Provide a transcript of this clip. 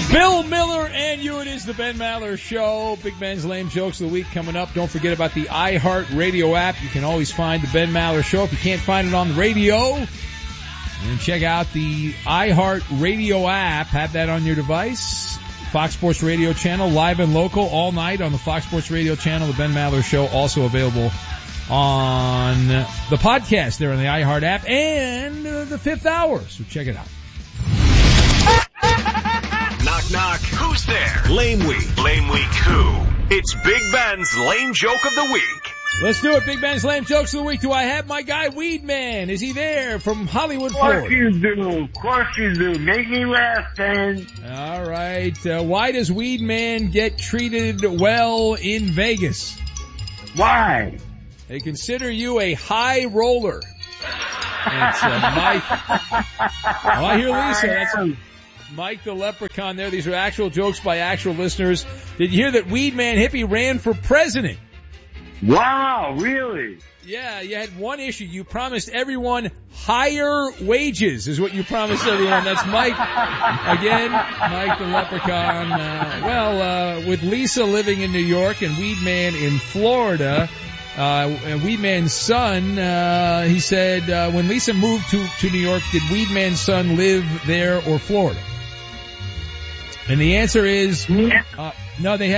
Bill Miller and you. It is the Ben Maller Show. Big Ben's Lame Jokes of the Week coming up. Don't forget about the iHeart Radio app. You can always find the Ben Maller Show. If you can't find it on the radio, then check out the iHeart Radio app. Have that on your device. Fox Sports Radio channel, live and local, all night on the Fox Sports Radio channel. The Ben Maller Show also available on the podcast there on the iHeart app and the fifth hour. So check it out. Knock, knock. Who's there? Lame Week. Lame Week who? It's Big Ben's Lame Joke of the Week. Let's do it. Big Ben's Lame Jokes of the Week. Do I have my guy Weedman? Is he there from Hollywood, Florida? Of course you do. Make me laugh, Ben. All right. Why does Weedman get treated well in Vegas? Why? They consider you a high roller. It's Mike. Oh, I hear Lisa. That's Mike the Leprechaun there. These are actual jokes by actual listeners. Did you hear that Weedman Hippie ran for president? Wow, really? Yeah, you had one issue. You promised everyone higher wages is what you promised everyone. That's Mike. Again, Mike the Leprechaun. With Lisa living in New York and Weedman in Florida, Weedman's son, he said, when Lisa moved to New York, did Weedman's son live there or Florida? And the answer is, no, they had